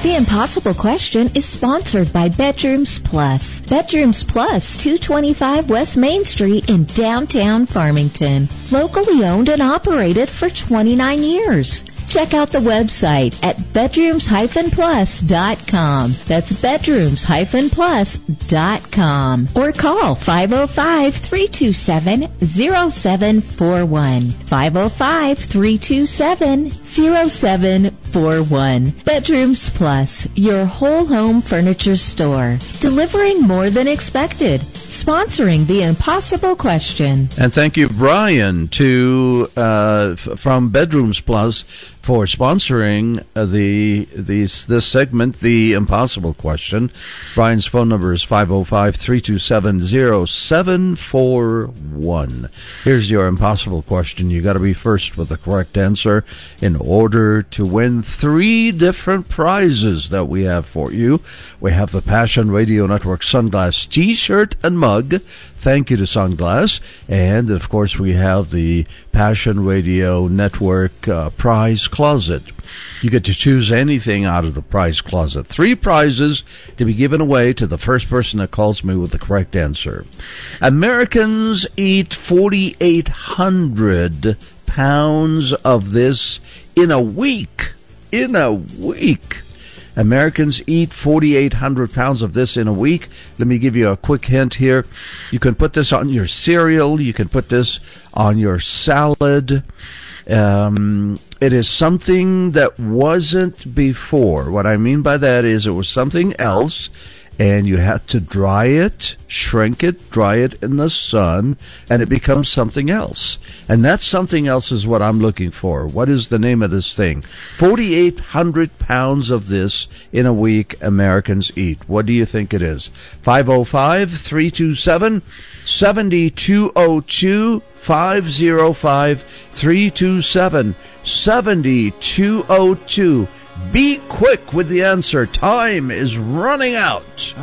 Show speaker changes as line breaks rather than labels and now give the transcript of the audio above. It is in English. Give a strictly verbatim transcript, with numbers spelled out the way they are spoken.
The Impossible Question is sponsored by Bedrooms Plus. Bedrooms Plus, two twenty-five West Main Street in downtown Farmington. Locally owned and operated for twenty-nine years. Check out the website at bedrooms dash plus dot com. That's bedrooms dash plus dot com. Or call five oh five, three two seven, oh seven four one. five oh five, three two seven, oh seven four one. Bedrooms Plus, your whole home furniture store. Delivering more than expected. Sponsoring The Impossible Question.
And thank you, Brian, to uh, f- from Bedrooms Plus for sponsoring uh, the these this segment, The Impossible Question. Brian's phone number is five oh five, three two seven, oh seven four one. Here's your impossible question. You got to be first with the correct answer in order to win three different prizes that we have for you. We have the Passion Radio Network Sunglass T-shirt and mug. Thank you to Sunglass. And, of course, we have the Passion Radio Network uh, prize closet. You get to choose anything out of the prize closet. Three prizes to be given away to the first person that calls me with the correct answer. Americans eat forty-eight hundred pounds of this in a week. In a week. Americans eat forty-eight hundred pounds of this in a week. Let me give you a quick hint here. You can put this on your cereal. You can put this on your salad. Um, it is something that wasn't before. What I mean by that is it was something else, and you had to dry it, shrink it, dry it in the sun, and it becomes something else. And that something else is what I'm looking for. What is the name of this thing? forty-eight hundred pounds of this in a week Americans eat. What do you think it is? five oh five, three two seven, seven two oh two, five oh five, three two seven, seven two oh two. Be quick with the answer. Time is running out.